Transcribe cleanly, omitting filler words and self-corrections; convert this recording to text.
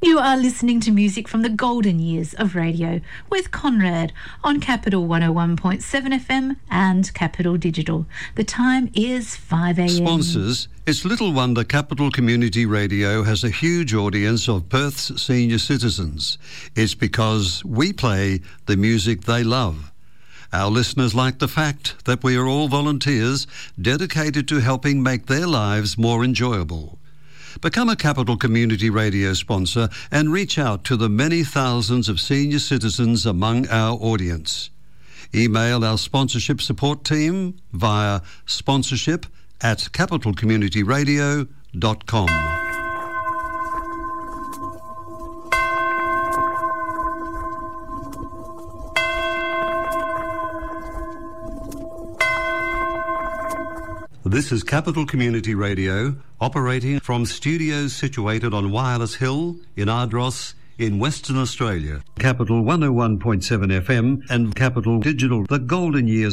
You are listening to music from the golden years of radio with Conrad on Capital 101.7 FM and Capital Digital. The time is 5 a.m. Sponsors, it's little wonder Capital Community Radio has a huge audience of Perth's senior citizens. It's because we play the music they love. Our listeners like the fact that we are all volunteers dedicated to helping make their lives more enjoyable. Become a Capital Community Radio sponsor and reach out to the many thousands of senior citizens among our audience. Email our sponsorship support team via sponsorship@capitalcommunityradio.com. This is Capital Community Radio, operating from studios situated on Wireless Hill in Ardross in Western Australia. Capital 101.7 FM and Capital Digital, the golden years